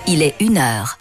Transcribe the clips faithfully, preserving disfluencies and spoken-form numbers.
il est une heure.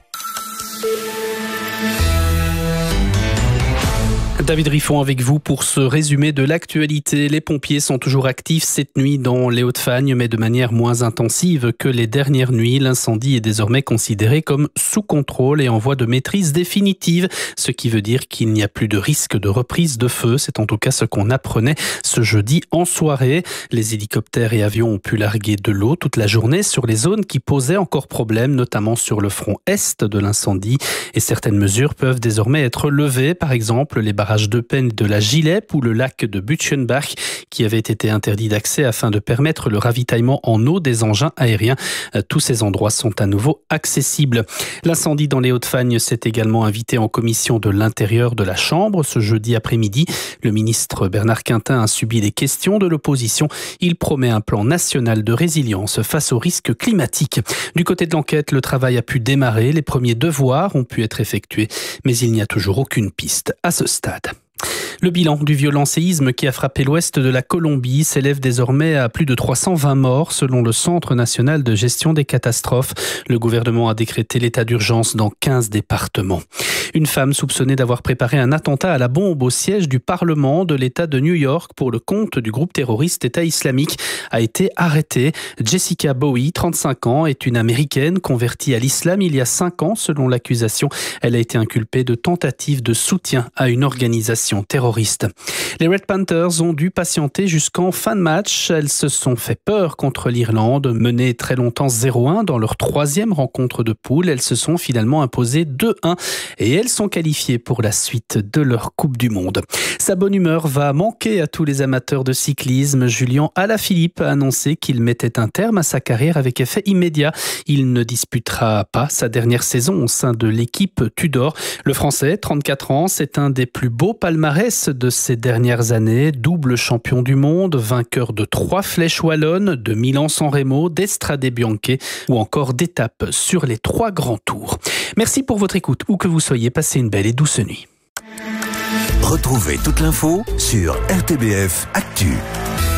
David Riffon avec vous pour ce résumé de l'actualité. Les pompiers sont toujours actifs cette nuit dans les Hauts-de-Fagne, mais de manière moins intensive que les dernières nuits. L'incendie est désormais considéré comme sous contrôle et en voie de maîtrise définitive, ce qui veut dire qu'il n'y a plus de risque de reprise de feu. C'est en tout cas ce qu'on apprenait ce jeudi en soirée. Les hélicoptères et avions ont pu larguer de l'eau toute la journée sur les zones qui posaient encore problème, notamment sur le front est de l'incendie. Et certaines mesures peuvent désormais être levées, par exemple les barrages de Peine de la Gilep ou le lac de Butchenbach qui avait été interdit d'accès afin de permettre le ravitaillement en eau des engins aériens. Tous ces endroits sont à nouveau accessibles. L'incendie dans les Hauts-de-Fagne s'est également invité en commission de l'intérieur de la Chambre ce jeudi après-midi. Le ministre Bernard Quintin a subi les questions de l'opposition. Il promet un plan national de résilience face aux risques climatiques. Du côté de l'enquête, le travail a pu démarrer. Les premiers devoirs ont pu être effectués, mais il n'y a toujours aucune piste à ce stade. Le bilan du violent séisme qui a frappé l'ouest de la Colombie s'élève désormais à plus de trois cent vingt morts selon le Centre national de gestion des catastrophes. Le gouvernement a décrété l'état d'urgence dans quinze départements. Une femme soupçonnée d'avoir préparé un attentat à la bombe au siège du Parlement de l'État de New York pour le compte du groupe terroriste État islamique a été arrêtée. Jessica Bowie, trente-cinq ans, est une Américaine convertie à l'islam il y a cinq ans selon l'accusation. Elle a été inculpée de tentative de soutien à une organisation terroriste. Les Red Panthers ont dû patienter jusqu'en fin de match. Elles se sont fait peur contre l'Irlande, menées très longtemps zéro un dans leur troisième rencontre de poule. Elles se sont finalement imposées deux un et elles sont qualifiées pour la suite de leur Coupe du Monde. Sa bonne humeur va manquer à tous les amateurs de cyclisme. Julien Alaphilippe a annoncé qu'il mettait un terme à sa carrière avec effet immédiat. Il ne disputera pas sa dernière saison au sein de l'équipe Tudor. Le Français, trente-quatre ans, c'est un des plus beaux palmarès de ces dernières années, double champion du monde, vainqueur de trois flèches wallonnes, de Milan-San Remo, d'Estrade Bianche ou encore d'étapes sur les trois grands tours. Merci pour votre écoute, où que vous soyez, passez une belle et douce nuit. Retrouvez toute l'info sur R T B F Actu.